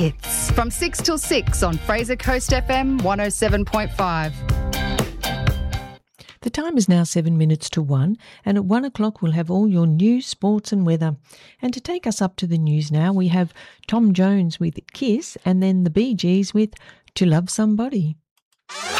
It's from 6 till 6 on Fraser Coast FM 107.5. The time is now 7 minutes to 1, and at 1 o'clock we'll have all your news, sports and weather. And to take us up to the news now, we have Tom Jones with Kiss and then the Bee Gees with To Love Somebody.